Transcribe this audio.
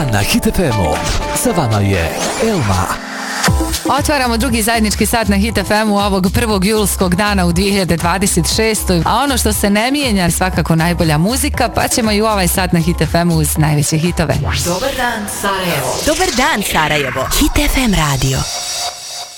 Na Hit FM-u sa vama je Elma. Otvaramo drugi zajednički sat na Hit FM-u ovog 1. julskog dana u 2026. A ono što se ne mijenja svakako najbolja muzika, pa ćemo i u ovaj sat na Hit FM-u uz najveće hitove. Dobar dan Sarajevo. Dobar dan Sarajevo. Hit FM radio.